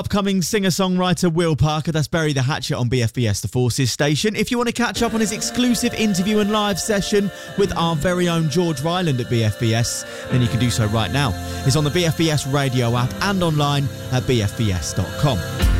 Upcoming singer-songwriter Will Parker, that's Bury the Hatchet on BFBS The Forces station. If you want to catch up on his exclusive interview and live session with our very own George Ryland at BFBS, then you can do so right now. It's on the BFBS radio app and online at bfbs.com.